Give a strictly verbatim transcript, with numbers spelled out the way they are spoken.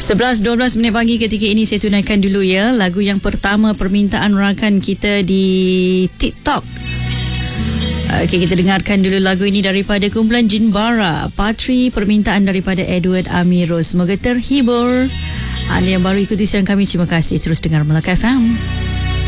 sebelas dua belas minit pagi ketika ini saya tunaikan dulu ya lagu yang pertama permintaan rakan kita di TikTok. Okey, kita dengarkan dulu lagu ini daripada kumpulan Jin Bara, Patri, permintaan daripada Edward Amiro. Semoga terhibur. Anda yang baru ikuti siaran kami, terima kasih. Terus dengar Melaka F M.